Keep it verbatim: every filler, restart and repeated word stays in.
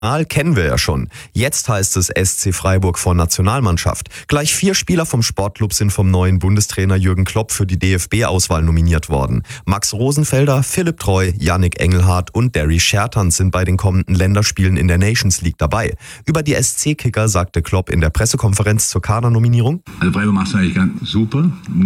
Mal kennen wir ja schon. Jetzt heißt es S C Freiburg vor Nationalmannschaft. Gleich vier Spieler vom Sportclub sind vom neuen Bundestrainer Jürgen Klopp für die D F B-Auswahl nominiert worden. Max Rosenfelder, Philipp Treu, Yannick Engelhardt und Derry Schertans sind bei den kommenden Länderspielen in der Nations League dabei. Über die S C-Kicker sagte Klopp in der Pressekonferenz zur Kadernominierung: Also Freiburg macht es eigentlich ganz super.